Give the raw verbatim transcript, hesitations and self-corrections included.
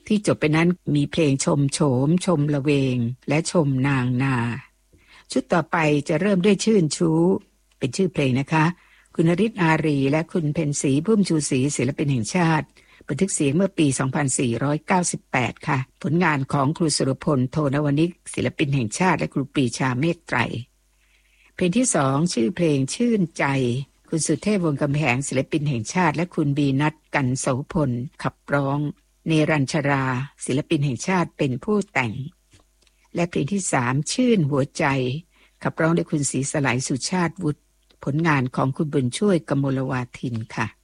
ที่จบไปนั้นมีเพลงชมโฉมชมละเวงและชมนางนาชุดต่อไปจะเริ่มด้วยชื่นชู้เป็นชื่อเพลงนะคะคุณนฤทธิ์อารีและคุณเพ็ญศรีพุ่มชูศรีศิลปินแห่งชาติบันทึกเสียงเมื่อปีสองพันสี่ร้อยเก้าสิบแปดค่ะผลงานของครูสุรพลโทนวนิกศิลปินแห่งชาติและครูปรีชาเมตไตรเพลงที่สองชื่อเพลงชื่นใจคุณสุเทพวงศ์กำแหงศิลปินแห่งชาติและคุณบีนัทกันโสพลขับร้องเนรัญชราศิลปินแห่งชาติเป็นผู้แต่งและเพลงที่สามชื่นหัวใจขับร้องโดยคุณศรีสลายสุชาติวุฒิผลงานของคุณบุญช่วยกมลวาทินค่ะ